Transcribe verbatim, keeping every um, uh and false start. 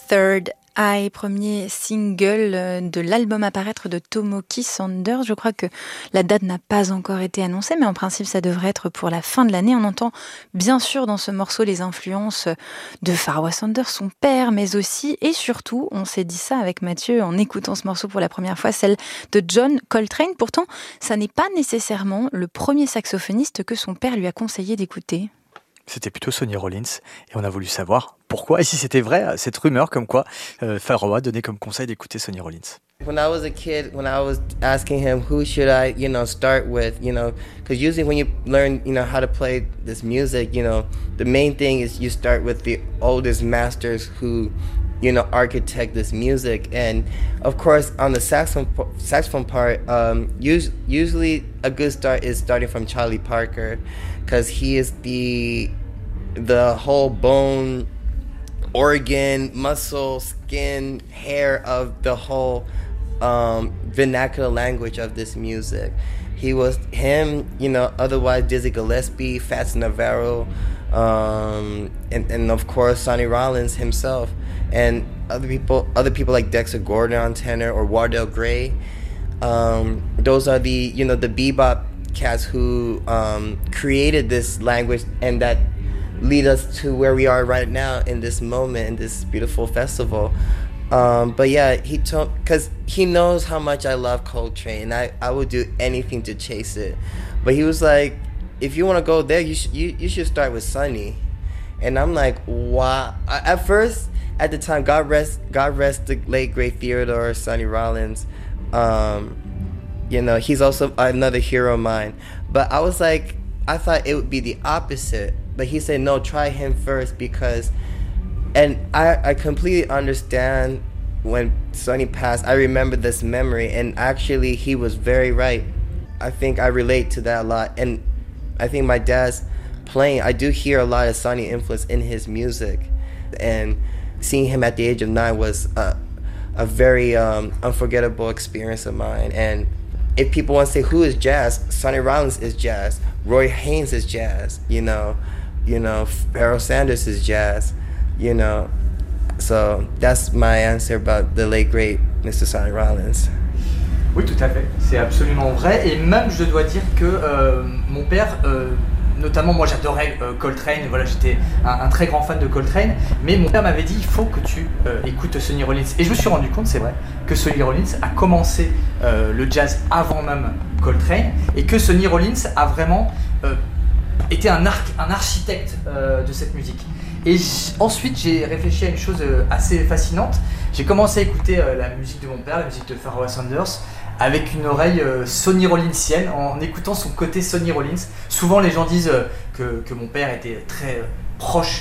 Third Eye, premier single de l'album à paraître de Tomoki Sanders. Je crois que la date n'a pas encore été annoncée, mais en principe ça devrait être pour la fin de l'année. On entend bien sûr dans ce morceau les influences de Pharoah Sanders, son père, mais aussi et surtout, on s'est dit ça avec Mathieu en écoutant ce morceau pour la première fois, celle de John Coltrane. Pourtant, ça n'est pas nécessairement le premier saxophoniste que son père lui a conseillé d'écouter. C'était plutôt Sonny Rollins et on a voulu savoir pourquoi et si c'était vrai cette rumeur comme quoi euh, Pharoah donnait comme conseil d'écouter Sonny Rollins. When I was a kid, when I was asking him who should I, you know, start with, you know, because usually when you learn, you know, how to play this music, you know, the main thing is you start with the oldest masters who, you know, architect this music. And of course, on the saxophone saxophone part, um, us- usually a good start is starting from Charlie Parker, because he is the the whole bone, organ, muscle, skin, hair of the whole um, vernacular language of this music. He was him, you know. Otherwise, Dizzy Gillespie, Fats Navarro, um, and and of course Sonny Rollins himself, and other people, other people like Dexter Gordon on tenor or Wardell Gray. Um, those are the you know the bebop cats who um, created this language and that lead us to where we are right now in this moment in this beautiful festival. Um, but yeah, he told, because he knows how much I love Coltrane, and I, I would do anything to chase it. But he was like, if you want to go there, you, sh- you you should start with Sonny. And I'm like, wow. At first, at the time, God rest God rest the late great Theodore Sonny Rollins. Um, you know, he's also another hero of mine. But I was like, I thought it would be the opposite. But he said, no, try him first because, and I, I completely understand when Sonny passed. I remember this memory, and actually he was very right. I think I relate to that a lot. And I think my dad's playing, I do hear a lot of Sonny influence in his music. And seeing him at the age of nine was a, a very um, unforgettable experience of mine. And if people want to say who is jazz, Sonny Rollins is jazz. Roy Haynes is jazz, you know. You know, Pharoah Sanders is jazz, you know. So that's my answer about the late great Mister Sonny Rollins. Oui, tout à fait, c'est absolument vrai. Et même, je dois dire que euh, mon père, euh, notamment, moi j'adorais euh, Coltrane, voilà, j'étais un, un très grand fan de Coltrane, mais mon père m'avait dit il faut que tu euh, écoutes Sonny Rollins. Et je me suis rendu compte, c'est vrai, que Sonny Rollins a commencé euh, le jazz avant même Coltrane, et que Sonny Rollins a vraiment euh, été un, arc, un architecte euh, de cette musique. Et j- ensuite, j'ai réfléchi à une chose euh, assez fascinante. J'ai commencé à écouter euh, la musique de mon père, la musique de Pharoah Sanders, avec une oreille euh, Sonny Rollinsienne, en écoutant son côté Sonny Rollins. Souvent, les gens disent euh, que, que mon père était très euh, proche